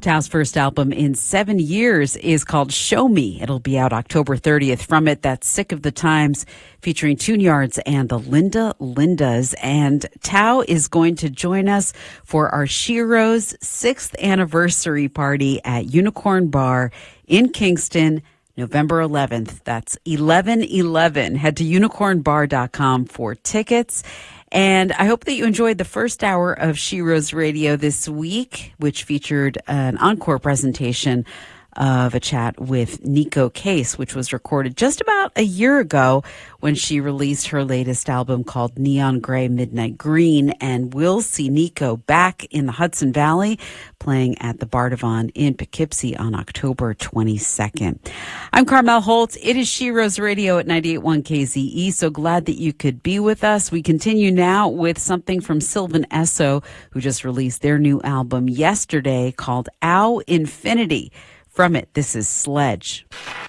Tao's first album in 7 years is called Show Me. It'll be out October 30th. From it, that's Sick of the Times, featuring Tune Yards and the Linda Lindas. And Tao is going to join us for our Sheroes 6th anniversary party at Unicorn Bar in Kingston, November 11th. That's 11/11. Head to unicornbar.com for tickets. And I hope that you enjoyed the first hour of Sheroes Radio this week, which featured an encore presentation of a chat with Neko Case, which was recorded just about a year ago when she released her latest album called Neon Gray, Midnight Green. And we'll see Neko back in the Hudson Valley playing at the Bardavon in Poughkeepsie on October 22nd. I'm Carmel Holt. It is Sheroes Radio at 98.1 KZE. So glad that you could be with us. We continue now with something from Sylvan Esso, who just released their new album yesterday called Ow Infinity. From it, this is Sledge.